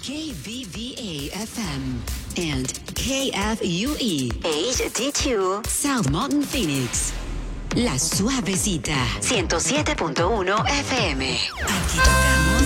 KVVA FM and KFUE HD2 South Mountain Phoenix. La Suavecita 107.1 FM. Aquí tocamos